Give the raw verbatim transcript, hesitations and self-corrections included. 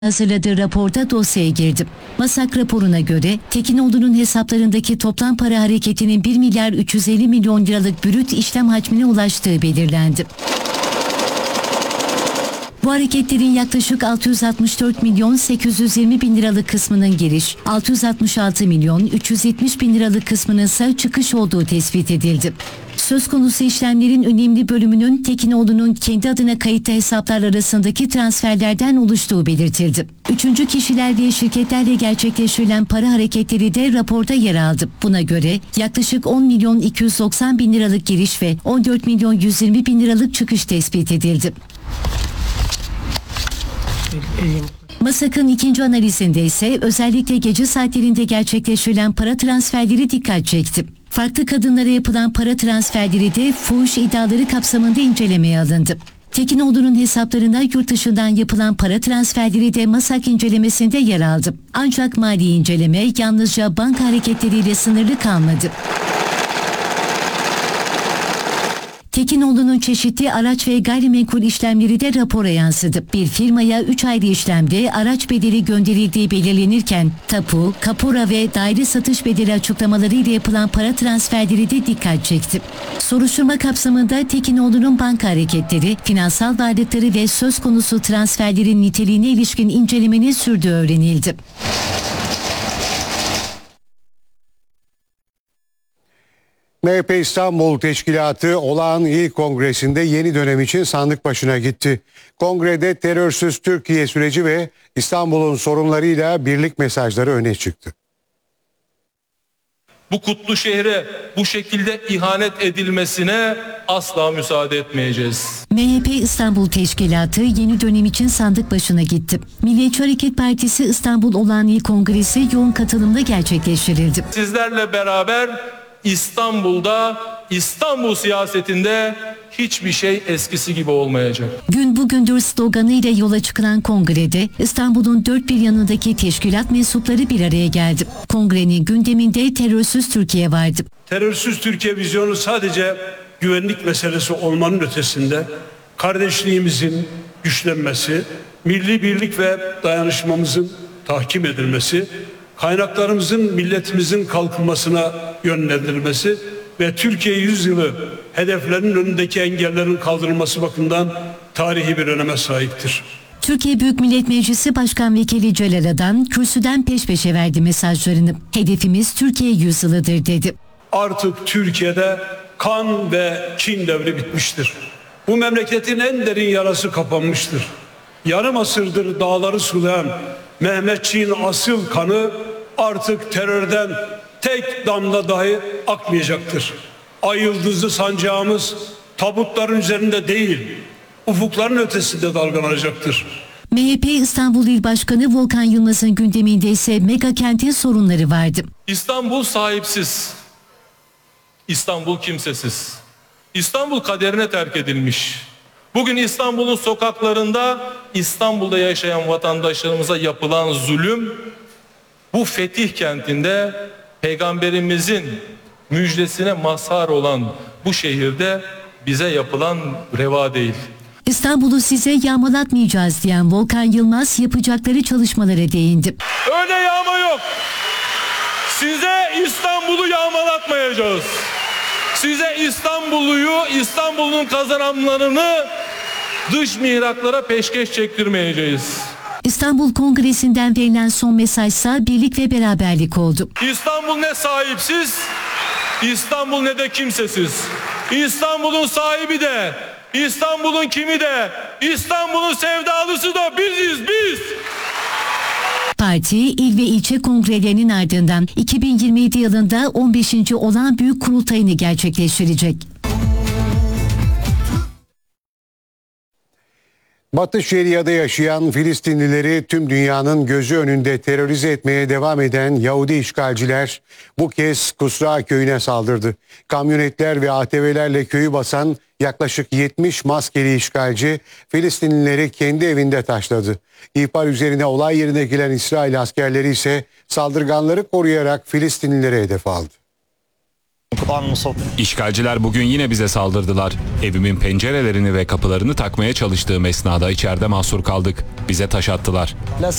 hazırladığı raporda dosyaya girdi. MASAK raporuna göre Tekinoğlu'nun hesaplarındaki toplam para hareketinin bir milyar üç yüz elli milyon liralık brüt işlem hacmine ulaştığı belirlendi. Bu hareketlerin yaklaşık altı yüz altmış dört milyon sekiz yüz yirmi bin liralık kısmının giriş, altı yüz altmış altı milyon üç yüz yetmiş bin liralık kısmının ise çıkış olduğu tespit edildi. Söz konusu işlemlerin önemli bölümünün Tekinoğlu'nun kendi adına kayıtlı hesaplar arasındaki transferlerden oluştuğu belirtildi. Üçüncü kişiler ve şirketlerle gerçekleştirilen para hareketleri de raporda yer aldı. Buna göre yaklaşık on milyon iki yüz doksan bin liralık giriş ve on dört milyon yüz yirmi bin liralık çıkış tespit edildi. MASAK'ın ikinci analizinde ise özellikle gece saatlerinde gerçekleştirilen para transferleri dikkat çekti. Farklı kadınlara yapılan para transferleri de fuhuş iddiaları kapsamında incelemeye alındı. Tekinoğlu'nun hesaplarına yurt dışından yapılan para transferleri de MASAK incelemesinde yer aldı. Ancak mali inceleme yalnızca banka hareketleriyle sınırlı kalmadı. Tekinoğlu'nun çeşitli araç ve gayrimenkul işlemleri de rapora yansıdı. Bir firmaya üç ayrı işlemde araç bedeli gönderildiği belirlenirken tapu, kapora ve daire satış bedeli açıklamalarıyla yapılan para transferleri de dikkat çekti. Soruşturma kapsamında Tekinoğlu'nun banka hareketleri, finansal varlıkları ve söz konusu transferlerin niteliğine ilişkin incelemenin sürdüğü öğrenildi. M H P İstanbul Teşkilatı olağan il kongresinde yeni dönem için sandık başına gitti. Kongrede terörsüz Türkiye süreci ve İstanbul'un sorunlarıyla birlik mesajları öne çıktı. Bu kutlu şehre bu şekilde ihanet edilmesine asla müsaade etmeyeceğiz. M H P İstanbul Teşkilatı yeni dönem için sandık başına gitti. Milliyetçi Hareket Partisi İstanbul Olağan İl Kongresi yoğun katılımla gerçekleştirildi. Sizlerle beraber İstanbul'da, İstanbul siyasetinde hiçbir şey eskisi gibi olmayacak. Gün bugündür sloganıyla yola çıkılan kongrede İstanbul'un dört bir yanındaki teşkilat mensupları bir araya geldi. Kongrenin gündeminde terörsüz Türkiye vardı. Terörsüz Türkiye vizyonu sadece güvenlik meselesi olmanın ötesinde kardeşliğimizin güçlenmesi, milli birlik ve dayanışmamızın tahkim edilmesi, kaynaklarımızın milletimizin kalkınmasına yönlendirilmesi ve Türkiye yüzyılı hedeflerinin önündeki engellerin kaldırılması bakımından tarihi bir öneme sahiptir. Türkiye Büyük Millet Meclisi Başkan Vekili Celal Adan kürsüden peş peşe verdi mesajlarını. Hedefimiz Türkiye yüzyılıdır dedi. Artık Türkiye'de kan ve kin devri bitmiştir. Bu memleketin en derin yarası kapanmıştır. Yarım asırdır dağları sulayan Mehmetçiğin asıl kanı artık terörden tek damla dahi akmayacaktır. Ay yıldızlı sancağımız tabutların üzerinde değil, ufukların ötesinde dalgalanacaktır. M H P İstanbul İl Başkanı Volkan Yılmaz'ın gündeminde ise mega kentin sorunları vardı. İstanbul sahipsiz, İstanbul kimsesiz, İstanbul kaderine terk edilmiş. Bugün İstanbul'un sokaklarında İstanbul'da yaşayan vatandaşlarımıza yapılan zulüm, bu fetih kentinde Peygamberimizin müjdesine mazhar olan bu şehirde bize yapılan reva değil. İstanbul'u size yağmalatmayacağız diyen Volkan Yılmaz yapacakları çalışmalara değindi. Öyle yağma yok. Size İstanbul'u yağmalatmayacağız. Size İstanbul'u, İstanbul'un kazanımlarını dış mihraklara peşkeş çektirmeyeceğiz. İstanbul Kongresi'nden verilen son mesajsa birlik ve beraberlik oldu. İstanbul ne sahipsiz, İstanbul ne de kimsesiz. İstanbul'un sahibi de, İstanbul'un kimi de, İstanbul'un sevdalısı da biziz biz. Parti, il ve ilçe kongrelerinin ardından iki bin yirmi yedi yılında on beşinci olağan büyük kurultayını gerçekleştirecek. Batı Şeria'da yaşayan Filistinlileri tüm dünyanın gözü önünde terörize etmeye devam eden Yahudi işgalciler bu kez Kusra köyüne saldırdı. Kamyonetler ve A T V'lerle köyü basan yaklaşık yetmiş maskeli işgalci Filistinlileri kendi evinde taşladı. İhbar üzerine olay yerine gelen İsrail askerleri ise saldırganları koruyarak Filistinlilere hedef aldı. İşgalciler bugün yine bize saldırdılar. Evimin pencerelerini ve kapılarını takmaya çalıştığım esnada içeride mahsur kaldık. Bize taş attılar.